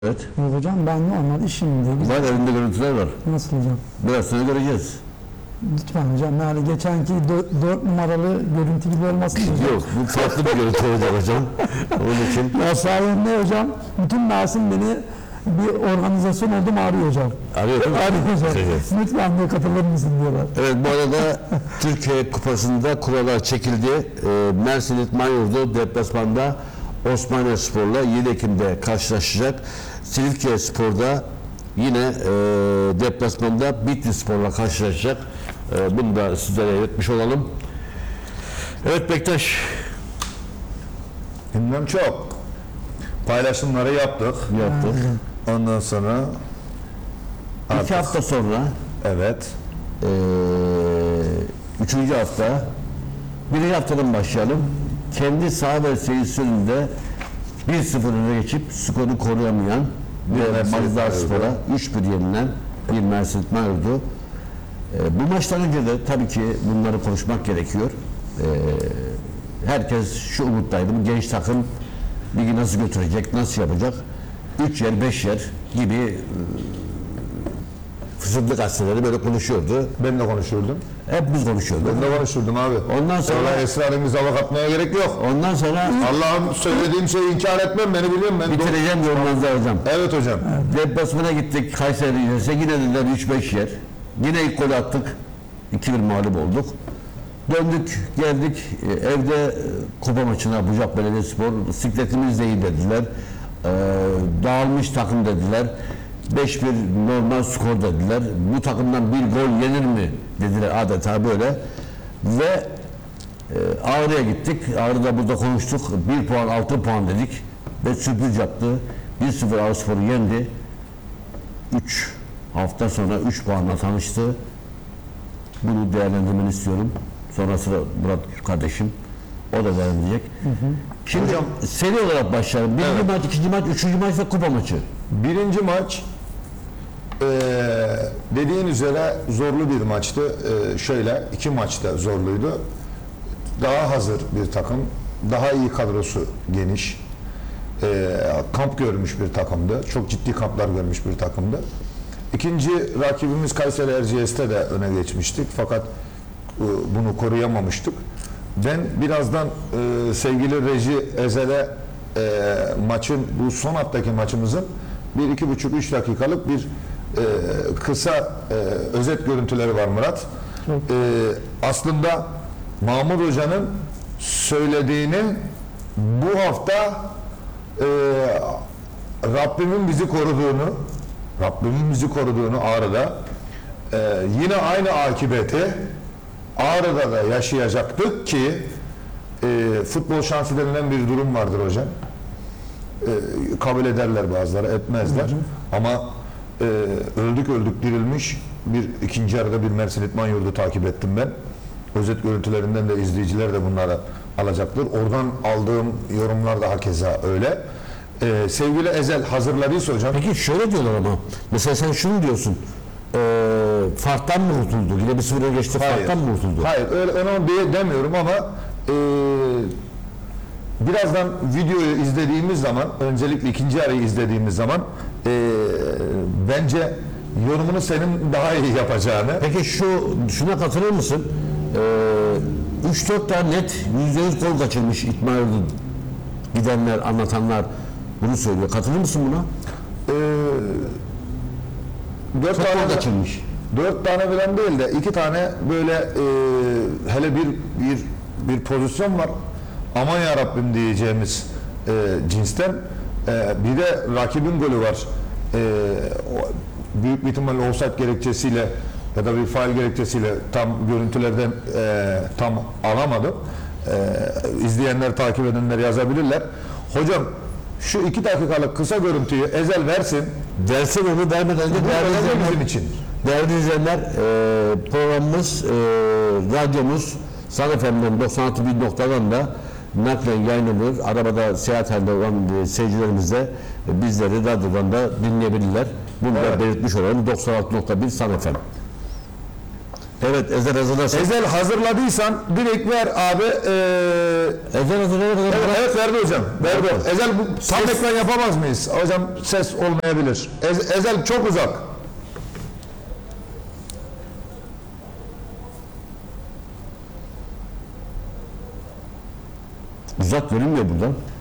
Evet. Yok hocam, ben normal işimde. Var, elinde görüntüler var. Nasıl hocam? Biraz sonra göreceğiz. Lütfen hocam, yani geçenki 4 numaralı görüntü gibi olmasın hocam. Yok, bu farklı bir görüntü olacak hocam. Onun için. Ya sayende hocam, bütün Mersin beni bir organizasyon oldum arıyor hocam. Arıyor değil mi? Arıyor hocam. Evet. Lütfen de katılır mısın diyorlar. Evet, bu arada Türkiye Kupası'nda kurallar çekildi. Mersin İtman Yurdu deplasmanda Osmaniyespor'la 7 Ekim'de karşılaşacak. Silifke Spor'da yine deplasmanda Bitlisspor'la karşılaşacak. Bunu da sizlere iletmiş olalım. Evet Bektaş. Gündem çok. Paylaşımları yaptık. Yaptık. Ondan sonra 2 hafta sonra evet. 3. hafta 1. haftadan başlayalım. Kendi saha ve seyirci önünde 1-0 öne geçip skoru koruyamayan ve Mazdar Spor'a 3-1 yenilen bir Mersin İtman Yurdu. Bu maçtan önce de tabii ki bunları konuşmak gerekiyor. Herkes şu umuttaydı. Bu genç takım ligi nasıl götürecek, nasıl yapacak? 3 yer, 5 yer gibi fısıldı gazeteleri böyle konuşuyordu. Ben de konuşurdum. Hep biz konuşuyorduk. Ben de konuşurdum abi. Ondan sonra Allah esrarımıza bakmaya gerek yok. ondan sonra Allah'ım söylediğim şeyi inkar etmem, beni biliyorum ben. bitireceğim yorumlarınızı hocam. Evet hocam. Deplasmana gittik Kayseri ise yine dediler 3-5 yer. Yine ilk golü attık. 2-1 mağlup olduk. Döndük geldik evde kupa maçına Bucak Belediyespor sikletimiz de iyi dediler. Dağılmış takım dediler. 5-1 normal skor dediler. Bu takımdan bir gol yenir mi dediler adeta böyle. Ve Ağrı'ya gittik. Ağrı'da burada konuştuk. 1 puan 6 puan dedik. Ve sürpriz yaptı. 1-0 Ağrıspor'u yendi. 3 hafta sonra 3 puanla tanıştı. Bunu değerlendirmeni istiyorum. Sonrası Murat kardeşim. O da değerlendirecek. Şimdi hocam, seri olarak başlayalım. Birinci maç, ikinci maç, üçüncü maç ve kupa maçı. Birinci maç dediğin üzere zorlu bir maçtı. Şöyle 2 maç da zorluydu. Daha hazır bir takım, daha iyi kadrosu geniş, kamp görmüş bir takımdı. Çok ciddi kamplar görmüş bir takımdı. İkinci rakibimiz Kayseri Erciyes'te de öne geçmiştik. Fakat bunu koruyamamıştık. Ben birazdan sevgili Reji Ezel'e maçın, bu son haftaki maçımızın 1-2,5-3 dakikalık bir kısa özet görüntüleri var Murat. Aslında Mahmut Hoca'nın söylediğini bu hafta Rabbimin bizi koruduğunu Ağrı'da yine aynı akibeti Ağrı'da da yaşayacaktık ki futbol şansı denilen bir durum vardır hocam. Kabul ederler bazıları, etmezler. Ama öldük dirilmiş bir ikinci yarıda bir Mersin İtman Yurdu takip ettim ben. Özet görüntülerinden de izleyiciler de bunları alacaktır. Oradan aldığım yorumlar da hakeza öyle. Sevgili Ezel hazırladıysa hocam. Peki şöyle diyorlar ama. Mesela sen şunu diyorsun. Farktan mı kurtuldu? Yine bir sıfıra geçti. Farktan mı kurtuldu? Hayır, öyle onu demiyorum ama birazdan videoyu izlediğimiz zaman, öncelikle ikinci yarıyı izlediğimiz zaman bence yorumunu senin daha iyi yapacağını. Peki şuna katılır mısın? 3-4 tane net %100 gol kaçırmış İtman Yurdu gidenler, anlatanlar bunu söylüyor. Katılır mısın buna? 4 Çok tane gol kaçırmış. 4 tane falan değil de 2 tane böyle hele bir pozisyon var. Aman ya Rabbim diyeceğimiz cinsten. Bir de rakibin golü var. Büyük bir ihtimalle offside gerekçesiyle ya da bir faul gerekçesiyle tam görüntülerden tam alamadım. İzleyenler, takip edenler yazabilirler. Hocam şu 2 dakikalık kısa görüntüyü Ezel versin. Dersin onu vermeden önce Bizim için. değerli izleyenler, programımız, radyomuz San FM'den 96.1'dan da naklen yayınlanıyor. Arabada seyahat halinde olan seyircilerimiz de bizleri radyodan da dinleyebilirler. Bunu da belirtmiş olalım. 96.1 San FM. Evet, Ezel hazırlasın. Ezel hazırladıysan direkt ver abi. Ezel hazırlayana kadar Evet, evet verdi hocam. Verdi. Yapalım. Ezel bu tam ekran yapamaz mıyız? Hocam ses olmayabilir. Ezel çok uzak. uzak görünmüyor buradan.